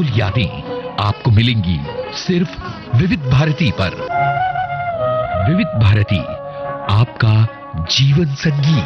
अनमोल यादें आपको मिलेंगी सिर्फ विविध भारती पर। विविध भारती, आपका जीवन संगीत।